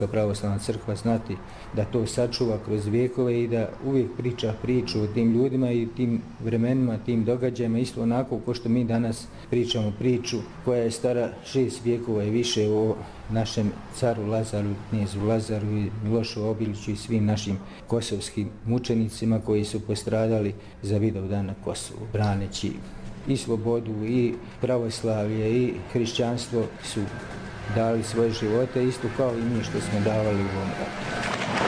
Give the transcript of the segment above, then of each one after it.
pravoslavna crkva znati da to sačuva kroz vijekove i da uvijek priča priču o tim ljudima i tim vremenima, tim događajima, isto onako kao što mi danas pričamo priču koja je stara 6 vijekova i više o našem caru Lazaru, knjezu Lazaru i Milošu Obiliću i svim našim kosovskim mučenicima koji su postradali za Vidovdan na Kosovu, braneći i slobodu i pravoslavlje i hrišćanstvo su dali svoje živote, isto kao i mi što smo davali u ovom ratu.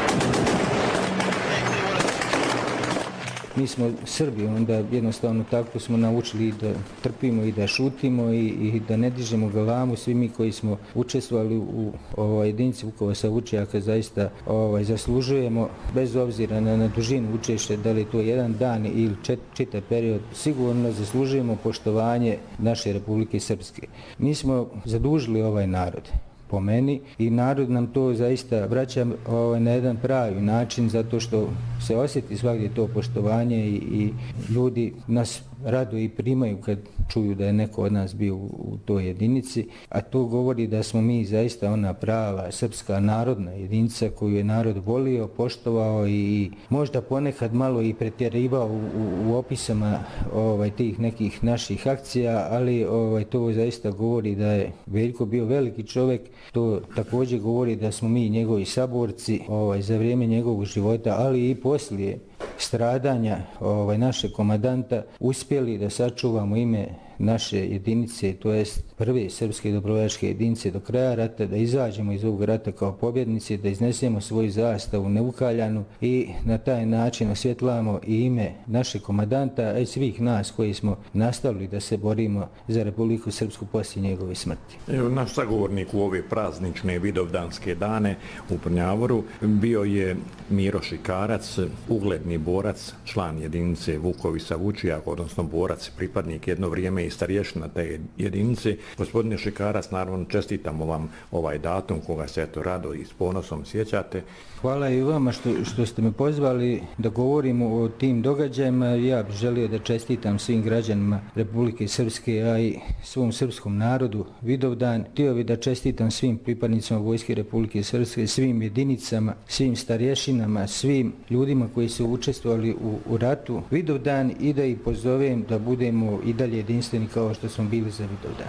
Mi smo Srbi, onda jednostavno tako smo naučili da trpimo i da šutimo i da ne dižemo galamu. Svi mi koji smo učestvovali u jedinici Vukovarska vučjaka zaista zaslužujemo, bez obzira na dužinu učešća, da li to jedan dan ili čitav period, sigurno zaslužujemo poštovanje naše Republike Srpske. Mi smo zadužili ovaj narod, po meni, i narod nam to zaista vraća na jedan pravi način, zato što se osjeti svakdje to poštovanje i ljudi nas rado i primaju kad čuju da je neko od nas bio u toj jedinici, a to govori da smo mi zaista ona prava srpska narodna jedinica koju je narod volio, poštovao i možda ponekad malo i pretjerivao u opisama tih nekih naših akcija, ali to zaista govori da je Veljko bio veliki čovjek. To također govori da smo mi njegovi saborci za vrijeme njegovog života, ali i poslije stradanja našeg komandanta uspjeli da sačuvamo ime naše jedinice, to jest prve srpske dobrovoljačke jedinice do kraja rata, da izađemo iz ovog rata kao pobjednici, da iznesemo svoju zastavu neukaljanu i na taj način osvjetlamo i ime našeg komandanta, a i svih nas koji smo nastavili da se borimo za Republiku Srpsku poslije njegove smrti. Evo, naš sagovornik u ove praznične vidovdanske dane u Prnjavoru bio je Miro Šikarac, ugledni borac, član jedinice Vukovarska vučjak, odnosno borac, pripadnik jedno vrijeme i starješina te jedinice. Gospodine Šikarac, naravno čestitamo vam ovaj datum koga se rado i s ponosom sjećate. Hvala i vama što ste me pozvali da govorimo o tim događajima. Ja bih želio da čestitam svim građanima Republike Srpske, a i svom srpskom narodu Vidovdan. Htio bih da čestitam svim pripadnicima Vojske Republike Srpske, svim jedinicama, svim starješinama, svim ljudima koji su učestvovali u ratu Vidovdan i da ih pozovem da budemo i dalje jedinstveni kao što smo bili za Vidovdan.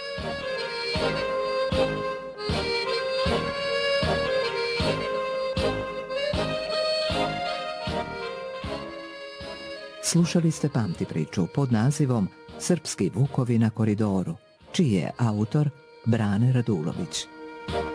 Slušali ste Pamti priču pod nazivom Srpski vukovi na koridoru, čiji je autor Brane Radulović.